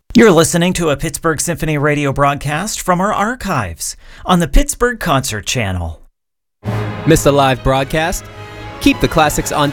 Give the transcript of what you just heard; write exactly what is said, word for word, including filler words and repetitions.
You're listening to a Pittsburgh Symphony radio broadcast from our archives on the Pittsburgh Concert Channel. Missed a live broadcast? Keep the classics on